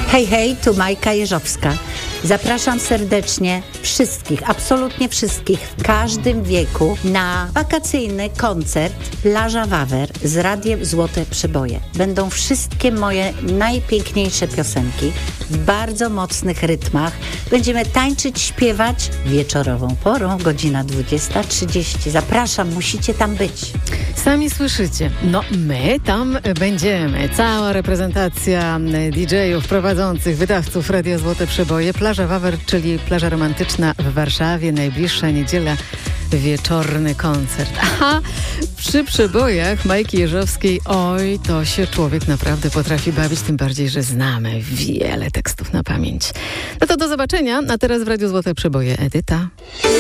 Hej, hej, tu Majka Jeżowska. Zapraszam serdecznie wszystkich, absolutnie wszystkich w każdym wieku na wakacyjny koncert Plaża Wawer z Radiem Złote Przeboje. Będą wszystkie moje najpiękniejsze piosenki w bardzo mocnych rytmach. Będziemy tańczyć, śpiewać wieczorową porą, godzina 20:30. Zapraszam, musicie tam być. Sami słyszycie, no my tam będziemy. Cała reprezentacja DJ-ów, prowadzących, wydawców Radia Złote Przeboje. Plaża Wawer, czyli plaża romantyczna w Warszawie. Najbliższa niedziela, wieczorny koncert. Aha, przy przebojach Majki Jeżowskiej, oj, to się człowiek naprawdę potrafi bawić, tym bardziej, że znamy wiele tekstów na pamięć. No to do zobaczenia, a teraz w Radiu Złote Przeboje Edyta.